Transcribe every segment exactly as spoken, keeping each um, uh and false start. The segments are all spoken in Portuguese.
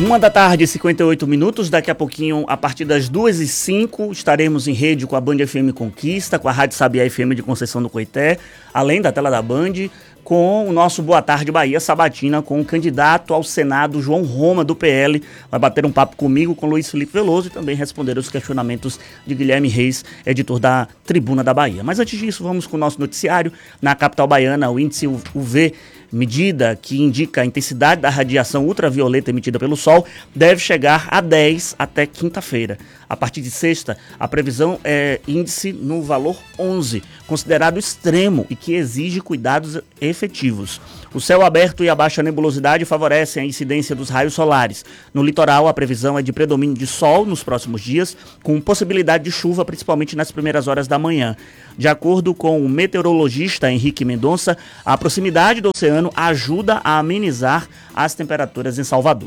Uma da tarde, cinquenta e oito minutos. Daqui a pouquinho, a partir das duas e cinco, estaremos em rede com a Band F M Conquista, com a Rádio Sabiá F M de Conceição do Coité, além da tela da Band, com o nosso Boa Tarde Bahia Sabatina, com o candidato ao Senado, João Roma, do P L. Vai bater um papo comigo, com Luiz Felipe Veloso, e também responder os questionamentos de Guilherme Reis, editor da Tribuna da Bahia. Mas antes disso, vamos com o nosso noticiário. Na capital baiana, o índice U V, medida que indica a intensidade da radiação ultravioleta emitida pelo Sol, deve chegar a dez até quinta-feira. A partir de sexta, a previsão é índice no valor onze, considerado extremo e que exige cuidados efetivos. O céu aberto e a baixa nebulosidade favorecem a incidência dos raios solares. No litoral, a previsão é de predomínio de sol nos próximos dias, com possibilidade de chuva, principalmente nas primeiras horas da manhã. De acordo com o meteorologista Henrique Mendonça, a proximidade do oceano ajuda a amenizar as temperaturas em Salvador.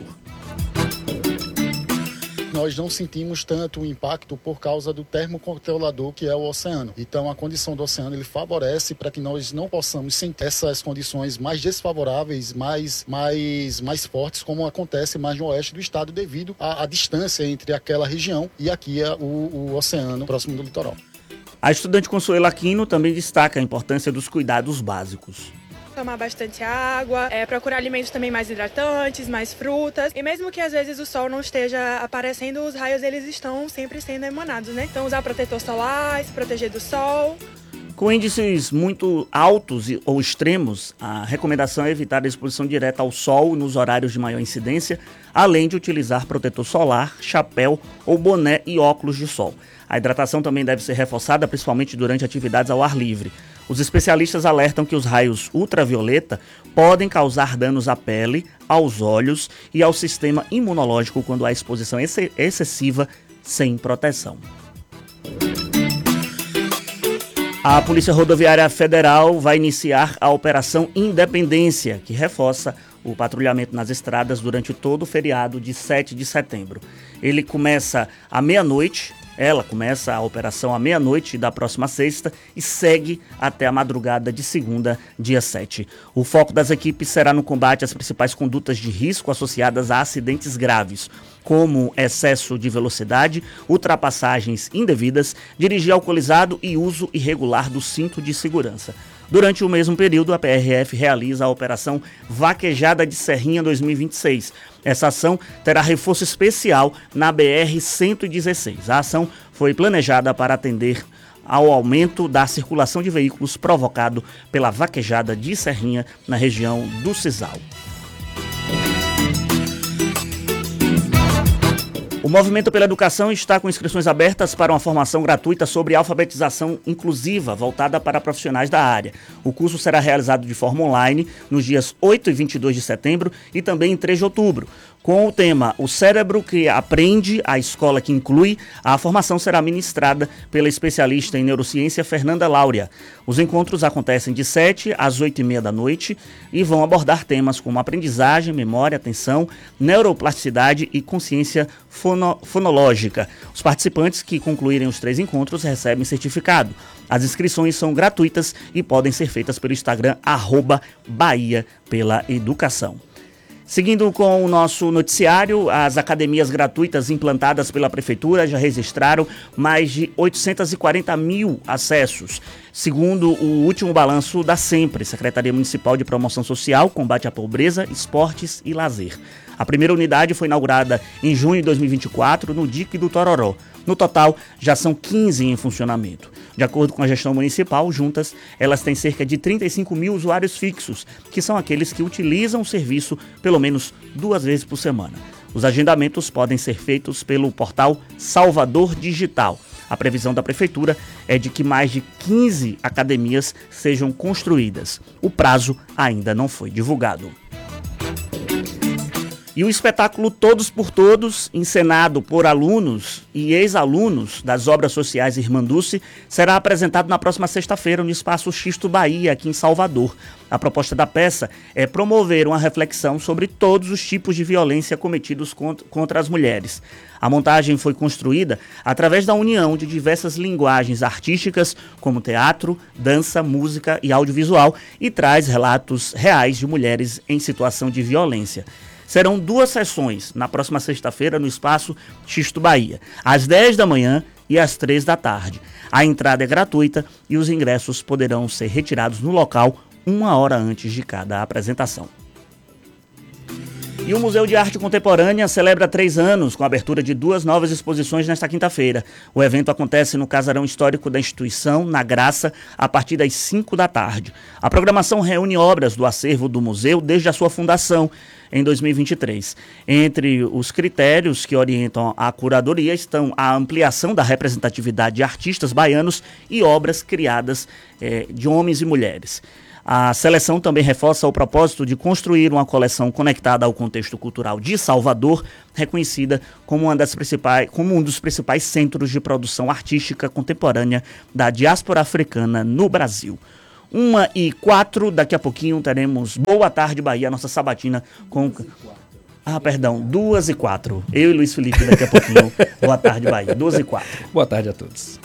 Nós não sentimos tanto o impacto por causa do termocontrolador que é o oceano. Então a condição do oceano ele favorece para que nós não possamos sentir essas condições mais desfavoráveis, mais, mais, mais fortes, como acontece mais no oeste do estado, devido à, à distância entre aquela região e aqui é o, o oceano próximo do litoral. A estudante Consuelo Aquino também destaca a importância dos cuidados básicos. Tomar bastante água, é, procurar alimentos também mais hidratantes, mais frutas. E mesmo que às vezes o sol não esteja aparecendo, os raios eles estão sempre sendo emanados, né? Então usar protetor solar, se proteger do sol. Com índices muito altos ou extremos, a recomendação é evitar a exposição direta ao sol nos horários de maior incidência, além de utilizar protetor solar, chapéu ou boné e óculos de sol. A hidratação também deve ser reforçada, principalmente durante atividades ao ar livre. Os especialistas alertam que os raios ultravioleta podem causar danos à pele, aos olhos e ao sistema imunológico quando há exposição ex- excessiva sem proteção. A Polícia Rodoviária Federal vai iniciar a Operação Independência, que reforça o patrulhamento nas estradas durante todo o feriado de sete de setembro. Ele começa à meia-noite. Ela começa a operação à meia-noite da próxima sexta e segue até a madrugada de segunda, dia sete. O foco das equipes será no combate às principais condutas de risco associadas a acidentes graves, como excesso de velocidade, ultrapassagens indevidas, dirigir alcoolizado e uso irregular do cinto de segurança. Durante o mesmo período, a P R F realiza a Operação Vaquejada de Serrinha dois mil e vinte e seis. Essa ação terá reforço especial na B R cento e dezesseis. A ação foi planejada para atender ao aumento da circulação de veículos provocado pela Vaquejada de Serrinha na região do Cisal. O Movimento pela Educação está com inscrições abertas para uma formação gratuita sobre alfabetização inclusiva, voltada para profissionais da área. O curso será realizado de forma online nos dias oito e vinte e dois de setembro e também em três de outubro. Com o tema O Cérebro que Aprende, a Escola que Inclui, a formação será ministrada pela especialista em neurociência Fernanda Láurea. Os encontros acontecem de sete às oito e meia da noite e vão abordar temas como aprendizagem, memória, atenção, neuroplasticidade e consciência fono- fonológica. Os participantes que concluírem os três encontros recebem certificado. As inscrições são gratuitas e podem ser feitas pelo Instagram, arroba Bahia pela Educação. Seguindo com o nosso noticiário, as academias gratuitas implantadas pela Prefeitura já registraram mais de oitocentos e quarenta mil acessos, segundo o último balanço da SEMPRE, Secretaria Municipal de Promoção Social, Combate à Pobreza, Esportes e Lazer. A primeira unidade foi inaugurada em junho de dois mil e vinte e quatro no D I C do Tororó. No total, já são quinze em funcionamento. De acordo com a gestão municipal, juntas, elas têm cerca de trinta e cinco mil usuários fixos, que são aqueles que utilizam o serviço pelo menos duas vezes por semana. Os agendamentos podem ser feitos pelo portal Salvador Digital. A previsão da Prefeitura é de que mais de quinze academias sejam construídas. O prazo ainda não foi divulgado. E o espetáculo Todos por Todos, encenado por alunos e ex-alunos das obras sociais Irmanduce, será apresentado na próxima sexta-feira no Espaço Xisto Bahia, aqui em Salvador. A proposta da peça é promover uma reflexão sobre todos os tipos de violência cometidos contra as mulheres. A montagem foi construída através da união de diversas linguagens artísticas, como teatro, dança, música e audiovisual, e traz relatos reais de mulheres em situação de violência. Serão duas sessões na próxima sexta-feira no Espaço Xisto Bahia, às dez da manhã e às três da tarde. A entrada é gratuita e os ingressos poderão ser retirados no local uma hora antes de cada apresentação. E o Museu de Arte Contemporânea celebra três anos com a abertura de duas novas exposições nesta quinta-feira. O evento acontece no Casarão Histórico da instituição, na Graça, a partir das cinco da tarde. A programação reúne obras do acervo do museu desde a sua fundação, em dois mil e vinte e três. Entre os critérios que orientam a curadoria estão a ampliação da representatividade de artistas baianos e obras criadas eh, de homens e mulheres. A seleção também reforça o propósito de construir uma coleção conectada ao contexto cultural de Salvador, reconhecida como, uma das principais, como um dos principais centros de produção artística contemporânea da diáspora africana no Brasil. Uma e quatro, daqui a pouquinho teremos Boa Tarde Bahia, nossa sabatina com... Ah, perdão, duas e quatro. Eu e Luiz Felipe daqui a pouquinho. Boa Tarde Bahia, duas e quatro. Boa tarde a todos.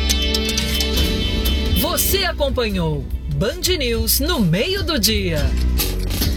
Você acompanhou Band News no meio do dia.